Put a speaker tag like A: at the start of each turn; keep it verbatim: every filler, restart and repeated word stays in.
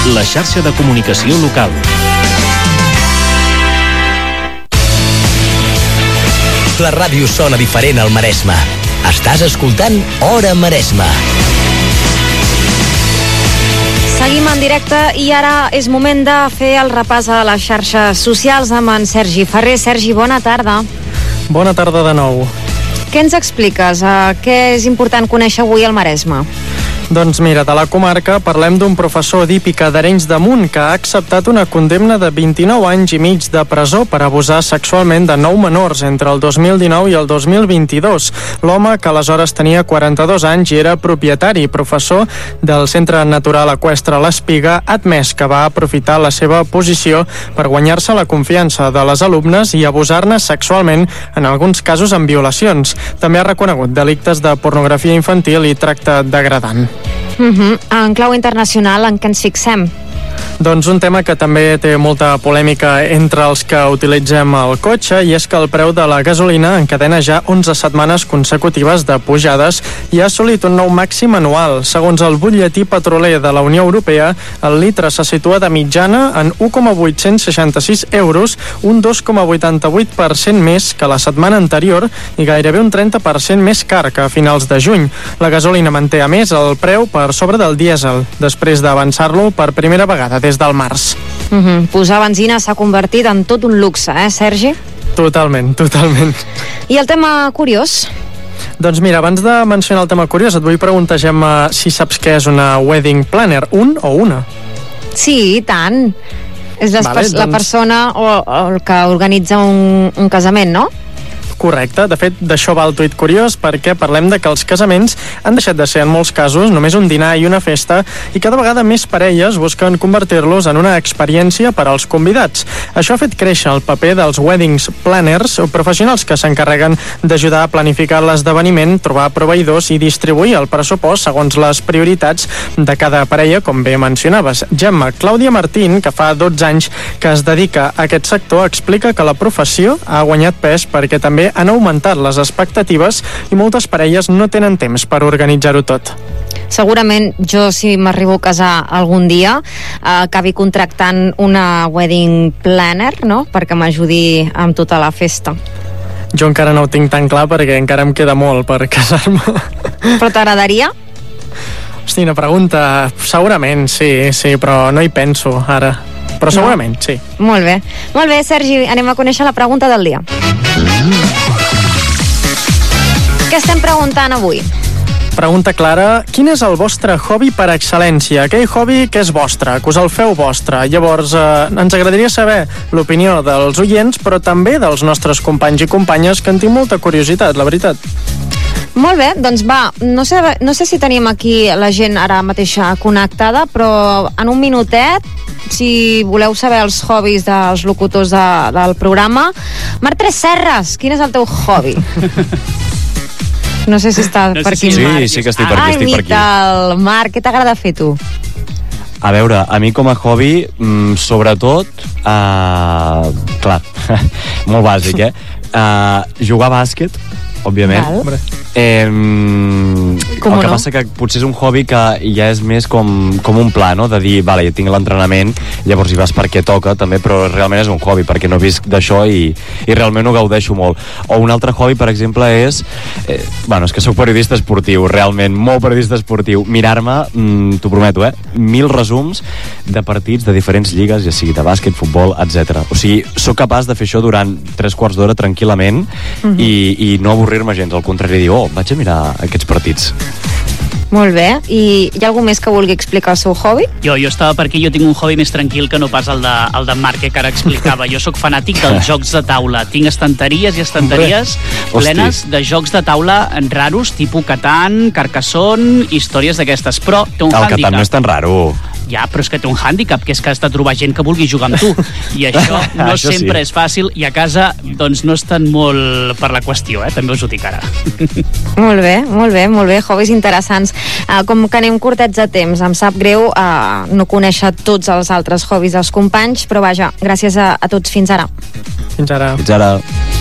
A: la xarxa de comunicació local.
B: La ràdio sona diferent al Maresme. Estàs escoltant Hora Maresme.
C: Seguim en directe i ara és moment de fer el repàs a les xarxes socials amb en Sergi Ferrer. Sergi, bona tarda.
D: Bona tarda de nou.
C: Què ens expliques? Uh, què és important conèixer avui al Maresme?
D: Doncs mira, de la comarca parlem d'un professor d'hípica d'Arenys de Munt que ha acceptat una condemna de vint-i-nou anys i mig de presó per abusar sexualment de nou menors entre el dos mil dinou i el dos mil vint-i-dos. L'home, que aleshores tenia quaranta-dos anys i era propietari i professor del Centre Natural Eqüestre L'Espiga, ha admès que va aprofitar la seva posició per guanyar-se la confiança de les alumnes i abusar-ne sexualment, en alguns casos amb violacions. També ha reconegut delictes de pornografia infantil i tracte degradant.
C: Uh-huh. En clau internacional, en què ens fixem?
D: Doncs un tema que també té molta polèmica entre els que utilitzem el cotxe, i és que el preu de la gasolina encadena ja onze setmanes consecutives de pujades i ha assolit un nou màxim anual. Segons el butlletí petroler de la Unió Europea, el litre se situa de mitjana en un coma vuit-cents seixanta-sis euros, un dos coma vuitanta-vuit per cent més que la setmana anterior i gairebé un trenta per cent més car que a finals de juny. La gasolina manté, a més, el preu per sobre del dièsel, després d'avançar-lo per primera vegada des del març.
C: Uh-huh. Posar benzina s'ha convertit en tot un luxe, eh, Sergi?
D: Totalment, totalment.
C: I el tema curiós?
D: Doncs mira, abans de mencionar el tema curiós, et vull preguntar, Gemma, si saps què és una wedding planner, un o una?
C: Sí, i tant. És les
D: Vale,
C: pers- la
D: doncs-
C: persona o, o el que organitza un, un casament, no?
D: Correcte, de fet, d'això va el tuit curiós, perquè parlem de que els casaments han deixat de ser, en molts casos, només un dinar i una festa, i cada vegada més parelles busquen convertir-los en una experiència per als convidats. Això ha fet créixer el paper dels weddings planners, professionals que s'encarreguen d'ajudar a planificar l'esdeveniment, trobar proveïdors i distribuir el pressupost segons les prioritats de cada parella, com bé mencionaves. Gemma, Clàudia Martín, que fa dotze anys que es dedica a aquest sector, explica que la professió ha guanyat pes perquè també han augmentat les expectatives i moltes parelles no tenen temps per organitzar-ho tot.
C: Segurament jo, si m'arribo a casar algun dia, eh, acabi contractant una wedding planner, no?, perquè m'ajudi amb tota la festa.
D: Jo encara no ho tinc tan clar perquè encara em queda molt per casar-me.
C: Però t'agradaria?
D: Hosti, una pregunta... Segurament, sí, sí, però no hi penso ara. Però segurament, no? Sí.
C: Molt bé. Molt bé, Sergi, anem a conèixer la pregunta del dia. Què estem preguntant avui?
D: Pregunta clara, quin és el vostre hobby per excel·lència? Aquell hobby que és vostre, que us el feu vostre. Llavors, eh, ens agradaria saber l'opinió dels oients, però també dels nostres companys i companyes, que en tinc molta curiositat, la veritat.
C: Molt bé, doncs va, no sé, no sé si tenim aquí la gent ara mateixa connectada, però en un minutet, si voleu saber els hobbies dels locutors de, del programa. Marc Tres Serres, quin és el teu hobby? No sé si està
E: no sé
C: per aquí,
E: si...
C: Marc.
E: Sí, sí que estic per aquí,
C: Ai,
E: estic per aquí.
C: Miquel, Marc, què t'agrada fer, tu?
E: A veure, a mi com a hobby, mmm, sobretot, uh, clar, molt bàsic, eh? Uh, jugar a bàsquet, òbviament.
C: Val.
E: Eh,
C: Com
E: el que
C: no?
E: passa que potser és un hobby que ja és més com, com un pla, no? De dir, vale, ja tinc l'entrenament, llavors hi vas perquè toca també, però realment és un hobby perquè no visc d'això i, i realment ho gaudeixo molt. O un altre hobby, per exemple, és eh, bueno, és que sóc periodista esportiu, realment molt periodista esportiu, mirar-me, mm, t'ho prometo, eh, mil resums de partits de diferents lligues, ja sigui de bàsquet, futbol, etcètera. O sigui, sóc capaç de fer això durant tres quarts d'hora tranquil·lament
C: Mhm.
E: i, i no avorrir-me gens, al contrari, dir, oh, vaig a mirar aquests partits.
C: Molt bé, i hi ha algú més que vulgui explicar el seu hobby?
F: Jo, jo estava per aquí, jo tinc un hobby més tranquil que no pas el de, el de Marc, que ara explicava. Jo sóc fanàtic dels jocs de taula. Tinc estanteries i estanteries
E: Hosti.
F: plenes de jocs de taula raros, tipus Catan, Carcassonne, històries d'aquestes. Però té un
E: El
F: hàndicap.
E: Catan no és tan raro.
F: Ja, però és que té un hàndicap, que és que has de trobar gent que vulgui jugar amb tu. I això no
E: Això sí.
F: sempre és fàcil, i a casa doncs no estan molt per la qüestió, eh? També us ho dic ara.
C: Molt bé, molt bé, molt bé, hobbies interessants. Uh, com que anem curtets de temps, em sap greu uh, no conèixer tots els altres hobbies dels companys, però vaja, gràcies a, a tots, fins ara.
D: Fins ara.
E: Fins ara.